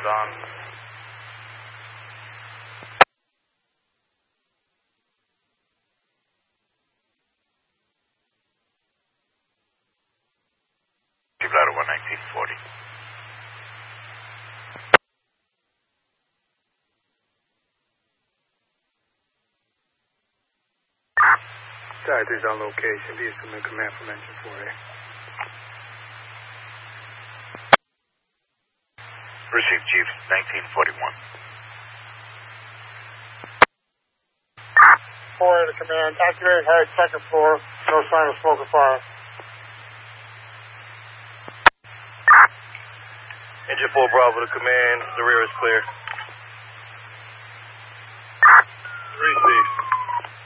Engines on. Ladder 11940. Side 3's on location. Be assuming command from engine 4A. Received, Chief. 1941. 4A to command. Activate head, second floor. No sign of smoke or fire. Engine 4 Bravo to command. The rear is clear. Received.